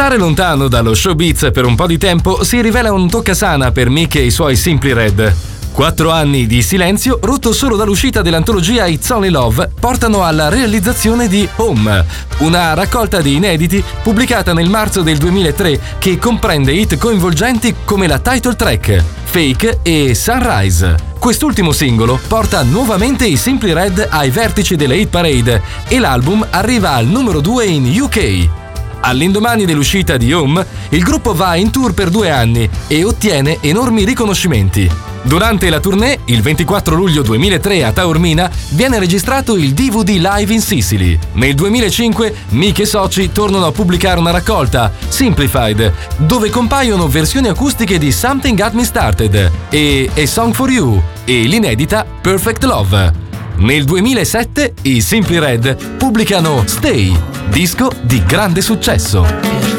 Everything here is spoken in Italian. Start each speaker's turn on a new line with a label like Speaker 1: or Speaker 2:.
Speaker 1: Stare lontano dallo showbiz per un po' di tempo si rivela un toccasana per Mick e i suoi Simply Red. 4 anni di silenzio, rotto solo dall'uscita dell'antologia It's Only Love, portano alla realizzazione di Home, una raccolta di inediti pubblicata nel marzo del 2003 che comprende hit coinvolgenti come la title track, Fake e Sunrise. Quest'ultimo singolo porta nuovamente i Simply Red ai vertici delle hit parade e l'album arriva al numero 2 in UK. All'indomani dell'uscita di Home, il gruppo va in tour per 2 anni e ottiene enormi riconoscimenti. Durante la tournée, il 24 luglio 2003 a Taormina, viene registrato il DVD Live in Sicily. Nel 2005, Mick e soci tornano a pubblicare una raccolta, Simplified, dove compaiono versioni acustiche di Something Got Me Started e A Song For You e l'inedita Perfect Love. Nel 2007 i Simply Red pubblicano Stay, disco di grande successo.